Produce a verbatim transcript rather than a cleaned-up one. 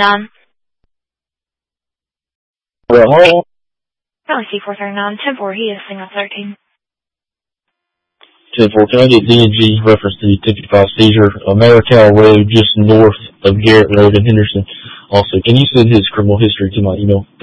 None. Well, Probably C four thirty-nine. ten four, he is single thirteen. ten four, can I get D and G reference to the ten fifty-five seizure, uh, Marical Road, just north of Garrett Road in Henderson? Also, can you send his criminal history to my email?